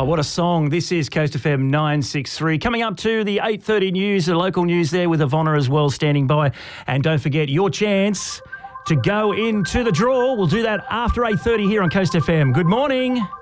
Oh, what a song. This is Coast FM 963. Coming up to the 8:30 news, the local news there with Ivonna as well standing by. And don't forget your chance to go into the draw. We'll do that after 8:30 here on Coast FM. Good morning.